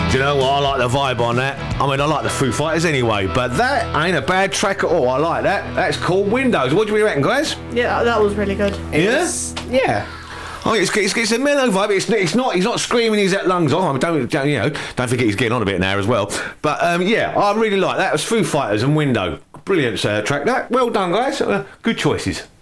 Do you know what? I like the vibe on that. I mean, I like the Foo Fighters anyway, but that ain't a bad track at all. I like that. That's called Windows. What do we reckon, guys? Yeah, that was really good. Yeah. Oh, it's a mellow vibe. It's not. He's not screaming his lungs off. I mean, don't forget he's getting on a bit now as well. But yeah, I really like that. It was Foo Fighters and Window. Brilliant track. That. Well done, guys. Good choices.